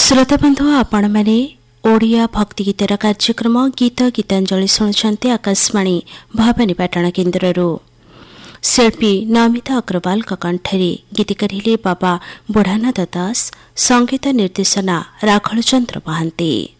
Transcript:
श्रोताबंधु आपण मैंने ओडिया भक्ति गीतर कार्यक्रम गीत गीतांजलि शुणुंट आकाशवाणी भवानीपाटण केन्द्र शिल्पी नमिता अग्रवाल कंठरी गीतिकार हेले बाबा बुढ़ानाथ दास संगीत निर्देशना राघव चंद्र महांती।